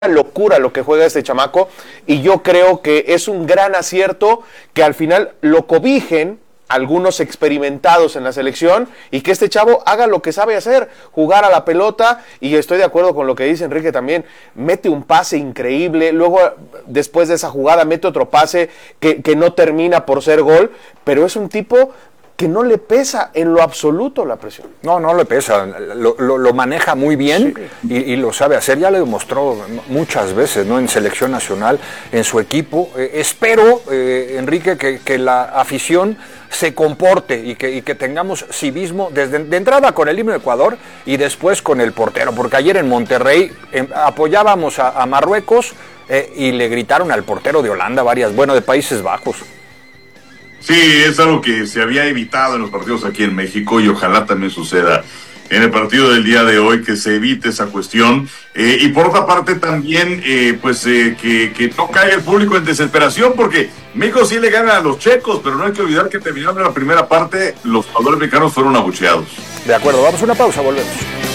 locura lo que juega este chamaco, y yo creo que es un gran acierto que al final lo cobijen algunos experimentados en la selección y que este chavo haga lo que sabe hacer, jugar a la pelota. Y estoy de acuerdo con lo que dice Enrique también, mete un pase increíble, luego después de esa jugada mete otro pase que no termina por ser gol, pero es un tipo que no le pesa en lo absoluto la presión. No le pesa, lo maneja muy bien, sí. y lo sabe hacer, ya lo demostró muchas veces, ¿no? En selección nacional, en su equipo. Espero, Enrique, que la afición se comporte y que tengamos civismo de entrada con el himno de Ecuador y después con el portero, porque ayer en Monterrey apoyábamos a Marruecos y le gritaron al portero de Holanda de Países Bajos. Sí, es algo que se había evitado en los partidos aquí en México y ojalá también suceda en el partido del día de hoy, que se evite esa cuestión. Y por otra parte también, que no caiga el público en desesperación, porque México sí le gana a los checos, pero no hay que olvidar que terminando la primera parte, los jugadores mexicanos fueron abucheados. De acuerdo, vamos a una pausa, volvemos.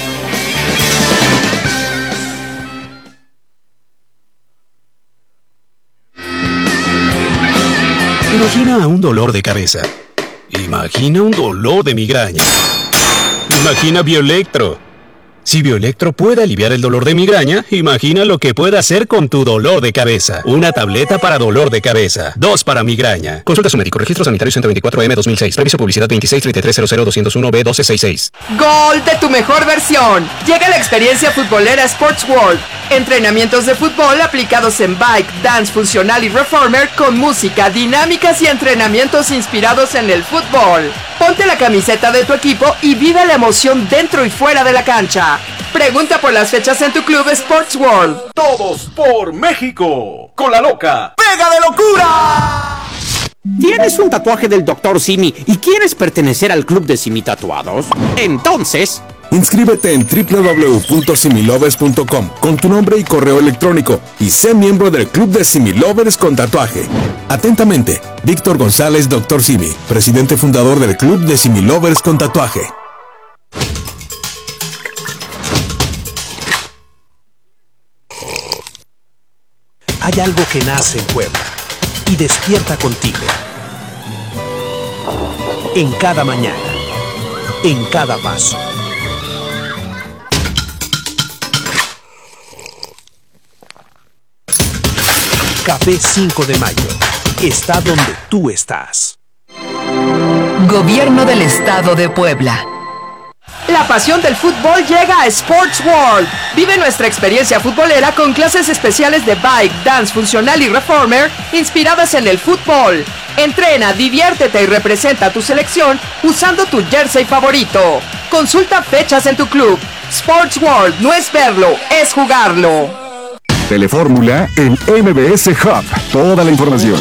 Imagina un dolor de cabeza. Imagina un dolor de migraña. Imagina Bioelectro. Si Bioelectro puede aliviar el dolor de migraña, imagina lo que puede hacer con tu dolor de cabeza. Una tableta para dolor de cabeza, 2 para migraña. Consulta a su médico. Registro sanitario 124M 2006. Reviso publicidad 2633000201B1266. ¡Gol de tu mejor versión! Llega la experiencia futbolera Sports World. Entrenamientos de fútbol aplicados en bike, dance funcional y reformer con música, dinámicas y entrenamientos inspirados en el fútbol. Ponte la camiseta de tu equipo y vive la emoción dentro y fuera de la cancha. Pregunta por las fechas en tu club Sports World. Todos por México. Con la loca. ¡Pega de locura! ¿Tienes un tatuaje del Dr. Simi y quieres pertenecer al club de Simi Tatuados? Entonces, inscríbete en www.similovers.com con tu nombre y correo electrónico y sé miembro del club de Similovers con tatuaje. Atentamente, Víctor González, Dr. Simi, presidente fundador del club de Similovers con tatuaje. Hay algo que nace en Puebla y despierta contigo. En cada mañana, en cada paso. Café 5 de Mayo está donde tú estás. Gobierno del Estado de Puebla. La pasión del fútbol llega a Sports World. Vive nuestra experiencia futbolera con clases especiales de bike, dance funcional y reformer inspiradas en el fútbol. Entrena, diviértete y representa a tu selección usando tu jersey favorito. Consulta fechas en tu club. Sports World no es verlo, es jugarlo. Telefórmula en MBS Hub. Toda la información.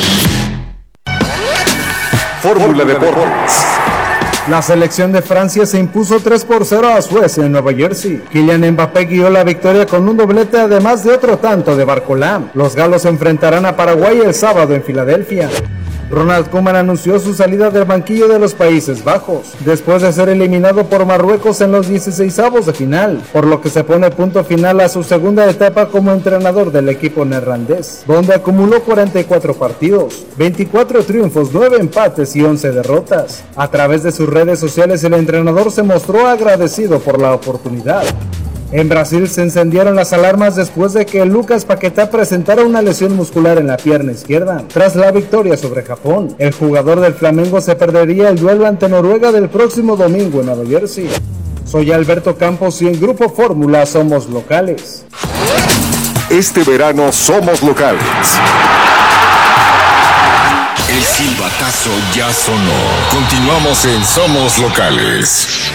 Fórmula Deportes. La selección de Francia se impuso 3-0 a Suecia en Nueva Jersey. Kylian Mbappé guió la victoria con un doblete, además de otro tanto de Barcola. Los galos se enfrentarán a Paraguay el sábado en Filadelfia. Ronald Koeman anunció su salida del banquillo de los Países Bajos, después de ser eliminado por Marruecos en los 16avos de final, por lo que se pone punto final a su segunda etapa como entrenador del equipo neerlandés, donde acumuló 44 partidos, 24 triunfos, 9 empates y 11 derrotas. A través de sus redes sociales el entrenador se mostró agradecido por la oportunidad. En Brasil se encendieron las alarmas después de que Lucas Paquetá presentara una lesión muscular en la pierna izquierda. Tras la victoria sobre Japón, el jugador del Flamengo se perdería el duelo ante Noruega del próximo domingo en Nueva Jersey. Soy Alberto Campos y en Grupo Fórmula somos locales. Este verano somos locales. El silbatazo ya sonó. Continuamos en Somos Locales.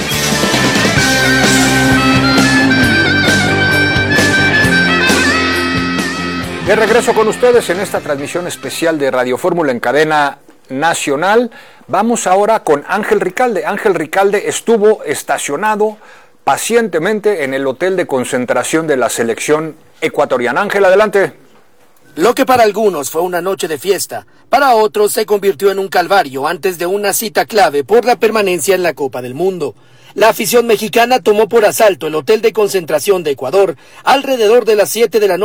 De regreso con ustedes en esta transmisión especial de Radio Fórmula en cadena nacional. Vamos ahora con Ángel Ricalde. Ángel Ricalde estuvo estacionado pacientemente en el hotel de concentración de la selección ecuatoriana. Ángel, adelante. Lo que para algunos fue una noche de fiesta, para otros se convirtió en un calvario antes de una cita clave por la permanencia en la Copa del Mundo. La afición mexicana tomó por asalto el hotel de concentración de Ecuador alrededor de las 7 de la noche.